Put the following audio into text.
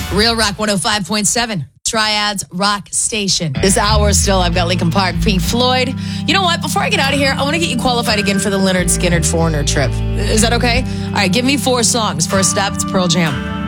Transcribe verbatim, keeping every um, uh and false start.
Real Rock one oh five point seven. Triads Rock Station. This hour still, I've got Linkin Park, Pink Floyd. You know what? Before I get out of here, I want to get you qualified again for the Leonard Skinner Foreigner trip. Is that okay? All right, give me four songs. First up, it's Pearl Jam.